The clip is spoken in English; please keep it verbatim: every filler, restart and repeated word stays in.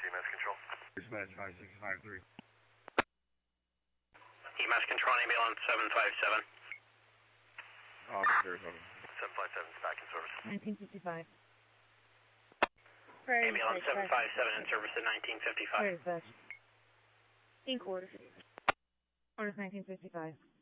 E M A S Control. Dispatch five six five three. E M A S Control, ambulance seven five seven. Officer, seven five seven is back in service. nineteen fifty-five. Ambulance seven five seven in service at nineteen fifty-five. Dispatch. In quarters. Orders nineteen fifty-five.